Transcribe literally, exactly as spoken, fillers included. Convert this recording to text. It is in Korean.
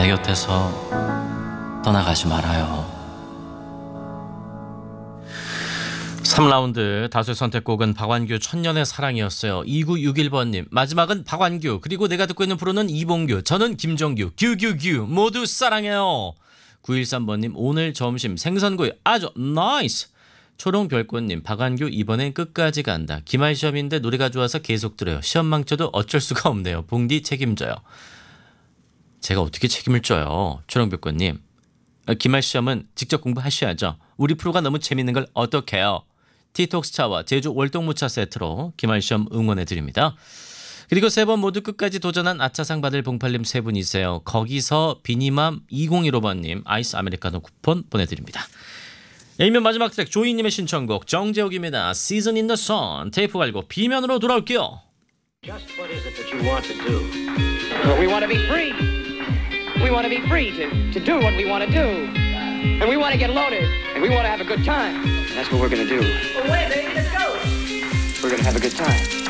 내 곁에서 떠나가지 말아요. 삼 라운드 다수의 선택곡은 박완규 천년의 사랑이었어요. 이구육일 번님 마지막은 박완규, 그리고 내가 듣고 있는 프로는 이봉규, 저는 김정규, 규규규 모두 사랑해요. 구일삼 번님 오늘 점심 생선구이 아주 나이스. 초롱별꽃님 박완규 이번엔 끝까지 간다. 기말 시험인데 노래가 좋아서 계속 들어요. 시험 망쳐도 어쩔 수가 없네요. 봉디 책임져요. 제가 어떻게 책임을 져요. 초롱별꽃님, 기말 시험은 직접 공부하셔야죠. 우리 프로가 너무 재밌는 걸 어떡해요. 티톡스차와 제주 월동무차 세트로 기말시험 응원해드립니다. 그리고 세 번 모두 끝까지 도전한 아차상 받을 봉팔님 세 분이세요. 거기서 비니맘 이공일오 번님 아이스 아메리카노 쿠폰 보내드립니다. 일면 마지막 트랙 조이님의 신청곡 정재욱입니다. Season in the Sun. 테이프 갈고 B면으로 돌아올게요. Just what is it that you want to do? Well, we want to be free. We want to be free to, to do what we want to do. And we want to get loaded. And we want to have a good time. And that's what we're going to do. Well, wait, baby, let's go. We're going to have a good time.